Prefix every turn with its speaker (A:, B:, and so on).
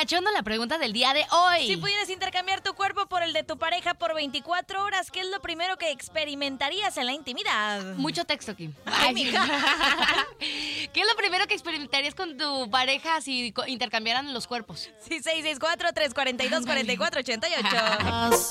A: cachondo la pregunta del día de hoy.
B: Si pudieras intercambiar tu cuerpo por el de tu pareja por 24 horas, ¿qué es lo primero que experimentarías en la intimidad?
A: Mucho texto aquí.
B: Ay, mija.
A: ¿Qué es lo primero que experimentarías con tu pareja si intercambiaran los cuerpos?
B: Sí, 664-342-4488.